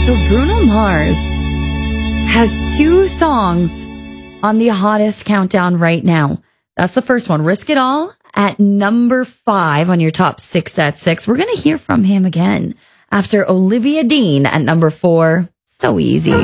So Bruno Mars has 2 songs on the hottest countdown right now. That's the first one, Risk It All, at number 5 on your top 6 at 6. We're going to hear from him again after Olivia Dean at number 4, So Easy.